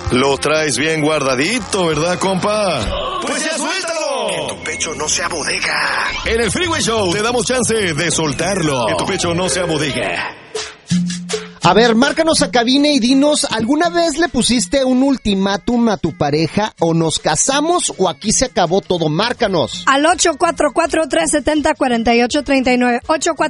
Lo traes bien guardadito, ¿verdad, compa? ¡Pues ya suéltalo! Que tu pecho no sea bodega. En el Freeway Show te damos chance de soltarlo. Que tu pecho no sea bodega. A ver, márcanos a cabina y dinos, ¿alguna vez le pusiste un ultimátum a tu pareja o nos casamos o aquí se acabó todo? Márcanos. Al 844-370-4839.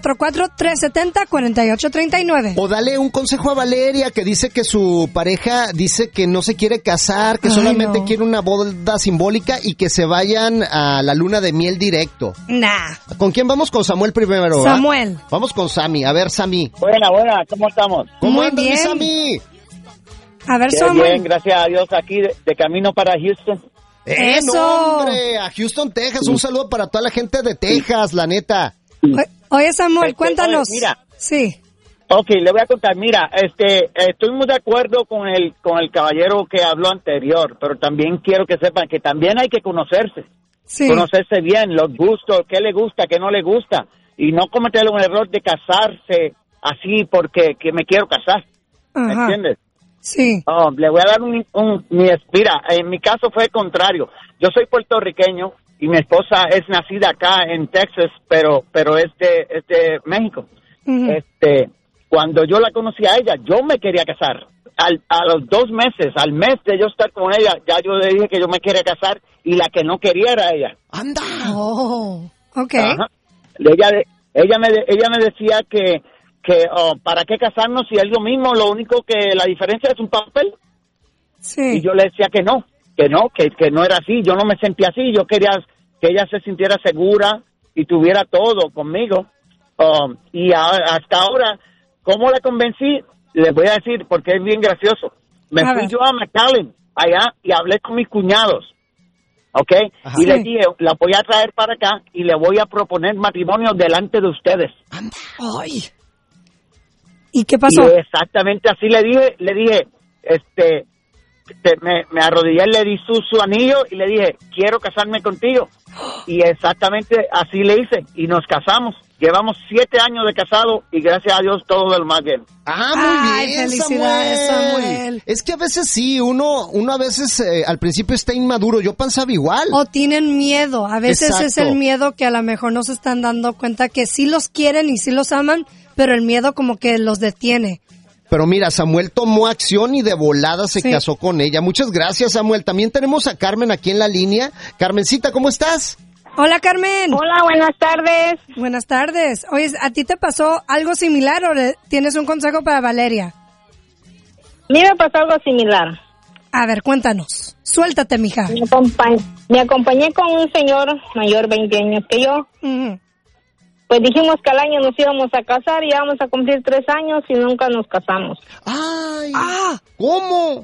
844-370-4839. O dale un consejo a Valeria que dice que su pareja dice que no se quiere casar, que solamente quiere una boda simbólica y que se vayan a la luna de miel directo. Nah. ¿Con quién vamos? Con Samuel primero, ¿verdad? Samuel. Vamos con Sammy. A ver, Sammy. Buena, ¿cómo estamos? ¿Cómo Muy andas, bien. mi Sammy? A ver, Bien, Samuel. bien, gracias a Dios, aquí de camino para Houston. ¡Eso! No, hombre, a Houston, Texas. Un saludo para toda la gente de Texas, la neta. Oye, Samuel, cuéntanos. Oye, mira. Sí. Ok, le voy a contar, mira, estoy muy de acuerdo con el caballero que habló anterior, pero también quiero que sepan que también hay que conocerse. Sí. Conocerse bien, los gustos, qué le gusta, qué no le gusta, y no cometer un error de casarse así porque que me quiero casar. ¿Me Ajá. entiendes? Sí. Le voy a dar mira, en mi caso fue contrario. Yo soy puertorriqueño y mi esposa es nacida acá en Texas, pero es de México. Ujú. Cuando yo la conocí a ella, yo me quería casar. A los 2 meses, al mes de yo estar con ella, ya yo le dije que yo me quería casar y la que no quería era ella. ¡Anda! Oh, ok. Ajá. Ella me decía que ¿para qué casarnos si es lo mismo? Lo único que la diferencia es un papel. Sí. Y yo le decía que no era así. Yo no me sentía así. Yo quería que ella se sintiera segura y tuviera todo conmigo. Y hasta ahora, ¿cómo la convencí? Les voy a decir, porque es bien gracioso. Me fui yo a McAllen, allá, y hablé con mis cuñados. ¿Ok? Ajá. Y les dije, la voy a traer para acá y le voy a proponer matrimonio delante de ustedes. Ay. ¿Y qué pasó? Y exactamente así le dije, me arrodillé, le di su anillo y le dije, quiero casarme contigo. Y exactamente así le hice y nos casamos. Llevamos 7 años de casado y gracias a Dios todo del más bien. Ah, muy Ay, bien, felicidades, Samuel. Es que a veces sí, uno a veces al principio está inmaduro. Yo pensaba igual. O tienen miedo. A veces Exacto. es el miedo que a lo mejor no se están dando cuenta que sí los quieren y sí los aman, pero el miedo como que los detiene. Pero mira, Samuel tomó acción y de volada se casó con ella. Muchas gracias, Samuel. También tenemos a Carmen aquí en la línea. Carmencita, ¿cómo estás? Hola, Carmen. Hola, buenas tardes. Buenas tardes. Oye, ¿a ti te pasó algo similar o tienes un consejo para Valeria? A mí me pasó algo similar. A ver, cuéntanos. Suéltate, mija. Me acompañé con un señor mayor, 20 años que yo. Ujú. Pues dijimos que al año nos íbamos a casar y íbamos a cumplir 3 años y nunca nos casamos. ¡Ay! ¿Cómo?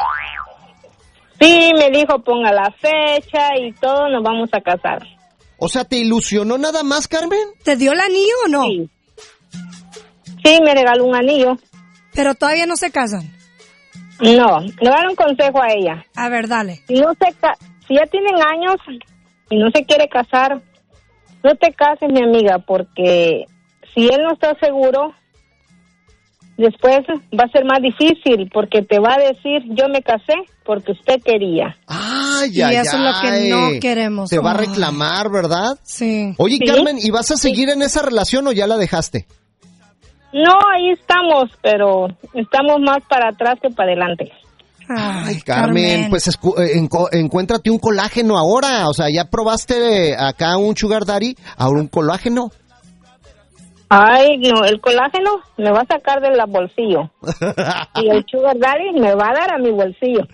Sí, me dijo ponga la fecha y todo, nos vamos a casar. O sea, ¿te ilusionó nada más, Carmen? ¿Te dio el anillo o no? Sí, me regaló un anillo. Pero todavía no se casan. No, le voy a dar un consejo a ella. A ver, dale. Si ya tienen años y no se quiere casar, no te cases, mi amiga, porque si él no está seguro, después va a ser más difícil, porque te va a decir, yo me casé porque usted quería. Ay, Y eso es lo que no queremos. Te va a Ay. reclamar, ¿verdad? Sí. Oye, Sí. Carmen, ¿y vas a seguir en esa relación o ya la dejaste? No, ahí estamos, pero estamos más para atrás que para adelante. Ay, Carmen, pues encuéntrate un colágeno ahora. O sea, ya probaste acá un sugar daddy, ahora un colágeno. Ay, no, el colágeno me va a sacar del bolsillo. Y el sugar daddy me va a dar a mi bolsillo.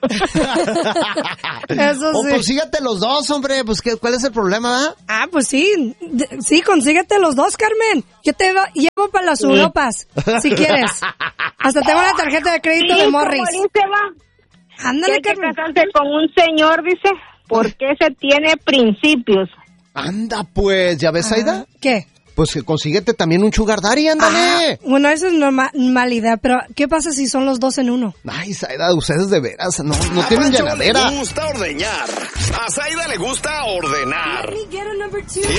Eso O sí. consígate los dos, hombre. Pues, ¿cuál es el problema? Ah, pues sí. Sí, consíguete los dos, Carmen. Yo te llevo para las Europas, si quieres. Hasta tengo la tarjeta de crédito Sí, de Morris. como dice, va. Ándale, Que hay que Carmen. casarse con un señor, dice, porque ese tiene principios. Anda, pues, ¿ya ves, Aida? ¿Qué? Pues consíguete también un sugar daddy, ándale. Bueno, eso es mala idea, pero ¿qué pasa si son los dos en uno? Ay, Saida, ustedes de veras no A tienen Pancho llenadera. le gusta ordeñar. A Zaida le gusta ordenar.